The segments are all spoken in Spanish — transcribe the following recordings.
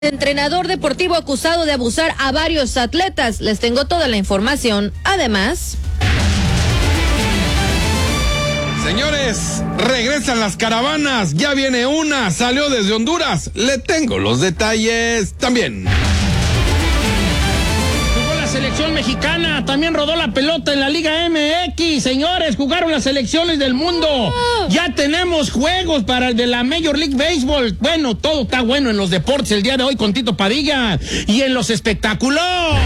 Entrenador deportivo acusado de abusar a varios atletas. Les tengo toda la información. Además, señores, regresan las caravanas. Ya viene una, salió desde Honduras. Le tengo los detalles también. Jugó la selección mexicana, también rodó la pelota en la Liga MX. Señores, jugaron las selecciones del mundo. Ya tenemos juegos para el de la Major League Baseball. Bueno, todo está bueno en los deportes el día de hoy con Tito Padilla. Y en los espectáculos,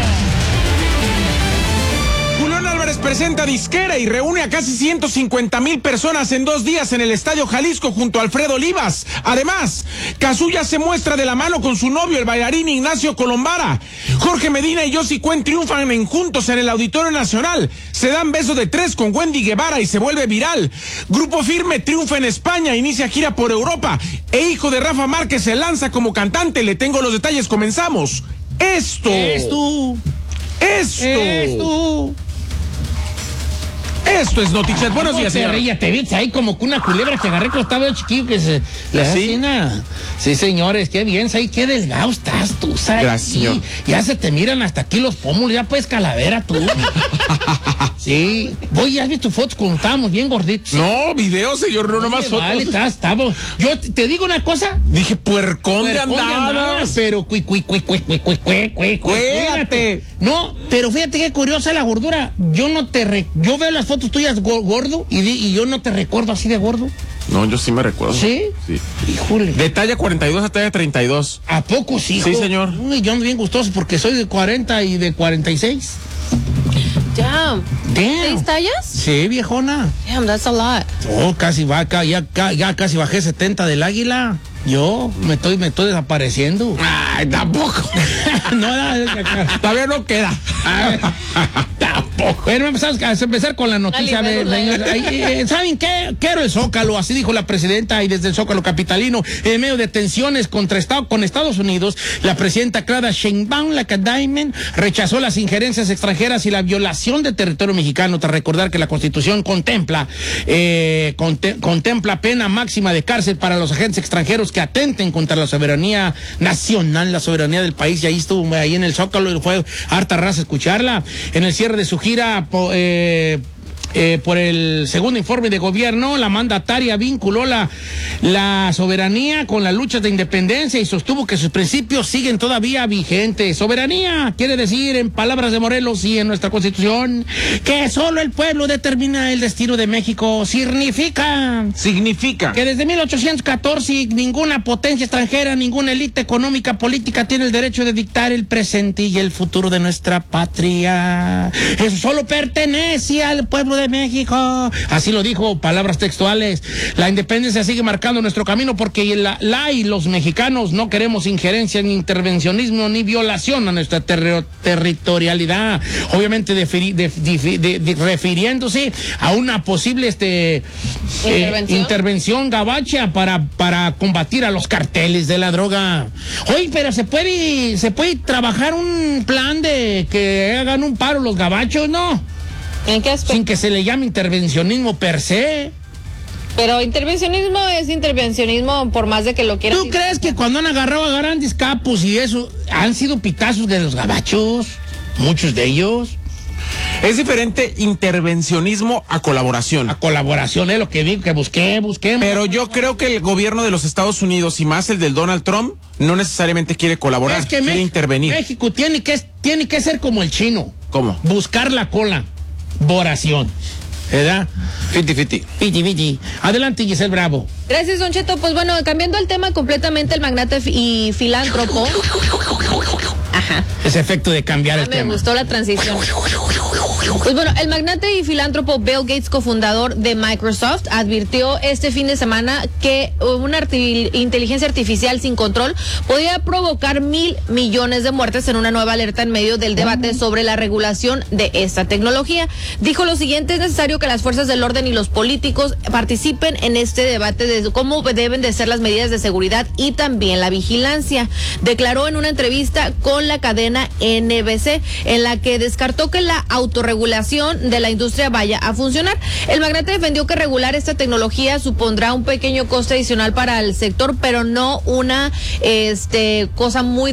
Julián Álvarez presenta disquera y reúne a casi 150,000 personas en 2 días en el Estadio Jalisco junto a Alfredo Olivas. Además, Kazuya se muestra de la mano con su novio, el bailarín Ignacio Colombara. Jorge Medina y Yossi Cuen triunfan juntos en el Auditorio Nacional. Se dan beso de 3 con Wendy Guevara y se vuelve viral. Grupo Firme triunfa en España, inicia gira por Europa. E hijo de Rafa Márquez se lanza como cantante. Le tengo los detalles, comenzamos. Esto es Notichat. Buenos días, señor. Te viste ahí como que una culebra que agarré cuando estaba el chiquillo que se... ¿Sí? Sí, señores, qué bien, ¿sabes? Qué delgado estás tú, ¿sabes? Gracias, señor. Ya se te miran hasta aquí los pómulos, ya puedes calavera tú. Sí. Voy, ya vi tus fotos cuando estábamos bien gorditos. No, video, señor, no nomás fotos. Vale, estamos. Yo te digo una cosa. Dije, puercón de andadas. Pero cuídate. No, pero fíjate qué curiosa la gordura. Yo veo las fotos tuyas gordo y yo no te recuerdo así de gordo. No, yo sí me recuerdo. ¿Sí? Sí. Híjole. De talla 42 a talla 32. ¿A poco sí, hijo? Sí, señor. Uy, yo ando bien gustoso porque soy de 40 y de 46. damn. 6 tallas? Sí, viejona. Damn, that's a lot. Oh, ya casi bajé 70 del águila. Yo me estoy desapareciendo. Ay, tampoco. No, todavía no queda. Tampoco. Bueno, empezamos a empezar con la noticia. ¿Saben qué? Quiero el Zócalo, así dijo la presidenta, y desde el Zócalo capitalino, en medio de tensiones con Estados Unidos, la presidenta Claudia Sheinbaum, la Cadaimen, rechazó las injerencias extranjeras y la violación de territorio mexicano, tras recordar que la Constitución contempla pena máxima de cárcel para los agentes extranjeros que atenten contra la soberanía nacional, la soberanía del país. Y ahí estuvo, ahí en el Zócalo, y fue harta raza escucharla. En el cierre de su gira por el segundo informe de gobierno, la mandataria vinculó la soberanía con las luchas de independencia y sostuvo que sus principios siguen todavía vigentes. Soberanía quiere decir, en palabras de Morelos y en nuestra Constitución, que solo el pueblo determina el destino de México. Significa que desde 1814 ninguna potencia extranjera, ninguna élite económica, política tiene el derecho de dictar el presente y el futuro de nuestra patria. Eso solo pertenece al pueblo de México. Así lo dijo, palabras textuales. La independencia sigue marcando nuestro camino porque y los mexicanos no queremos injerencia, ni intervencionismo, ni violación a nuestra territorialidad. Obviamente refiriéndose a una posible intervención gabacha para combatir a los carteles de la droga. Oye, pero se puede trabajar un plan de que hagan un paro los gabachos, ¿no? ¿En qué aspecto? Sin que se le llame intervencionismo per se. Pero intervencionismo es intervencionismo por más de que lo quieran. ¿Tú crees que cuando han agarrado a grandes capos y eso, han sido pitazos de los gabachos? Muchos de ellos. Es diferente intervencionismo a colaboración. A colaboración es lo que digo, que busquemos. Pero yo creo que el gobierno de los Estados Unidos, y más el del Donald Trump, no necesariamente quiere colaborar, es que quiere intervenir. México tiene que ser como el chino. ¿Cómo? Buscar la colaboración. ¿Verdad? Fiti. Adelante, Giselle Bravo. Gracias, Don Cheto. Pues bueno, cambiando el tema completamente, el magnate y filántropo. Ajá. Ese efecto de cambiar el tema. Me gustó la transición. Pues bueno, el magnate y filántropo Bill Gates, cofundador de Microsoft, advirtió este fin de semana que una inteligencia artificial sin control podría provocar 1,000 millones de muertes en una nueva alerta en medio del debate sobre la regulación de esta tecnología. Dijo lo siguiente: es necesario que las fuerzas del orden y los políticos participen en este debate de cómo deben de ser las medidas de seguridad y también la vigilancia. Declaró en una entrevista con con la cadena NBC, en la que descartó que la autorregulación de la industria vaya a funcionar. El magnate defendió que regular esta tecnología supondrá un pequeño coste adicional para el sector, pero no una cosa muy